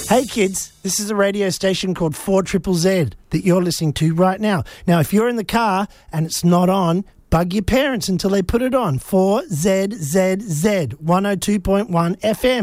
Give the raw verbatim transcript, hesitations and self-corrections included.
Hey kids, this is a radio station called four Triple Z that you're listening to right now. Now, if you're in the car and it's not on, bug your parents until they put it on. four Z Z Z, one oh two point one F M.